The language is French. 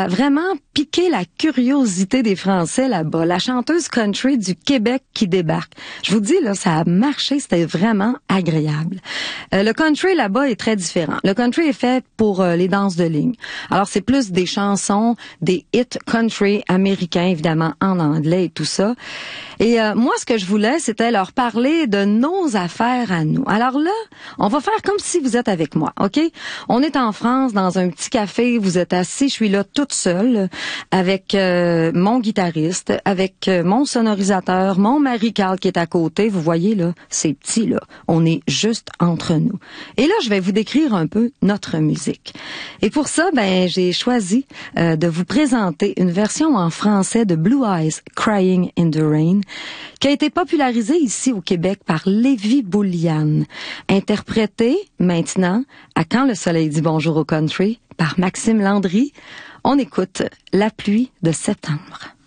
a vraiment piqué la curiosité des Français là-bas. La chanteuse country du Québec qui débarque. Je vous dis, là, ça a marché, c'était vraiment agréable. Le country là-bas est très différent. Le country est fait pour les danses de ligne. Alors, c'est plus des chansons, des hits country américains, évidemment, en anglais et tout ça. Et moi, ce que je voulais, c'était leur parler de nos affaires à nous. Alors là, on va faire comme si vous êtes avec moi, OK? On est en France, dans un petit café, vous êtes assis, je suis là toute seule, avec mon guitariste, avec mon sonorisateur, mon mari Carl qui est à côté. Vous voyez, là, c'est petit, là. On est juste entre nous. Et là, je vais vous décrire un peu notre musique. Et pour ça, j'ai choisi de vous présenter une version en français de Blue Eyes Crying in the Rain, qui a été popularisée ici au Québec par Lévi Bouliane, interprétée maintenant à Quand le soleil dit bonjour au country par Maxime Landry. On écoute La pluie de septembre.